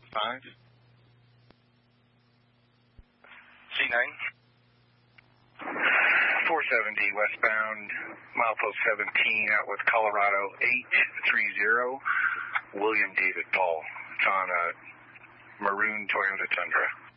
5. C9. 470 westbound, milepost 17 out with Colorado 830, William David Paul. It's on a maroon Toyota Tundra.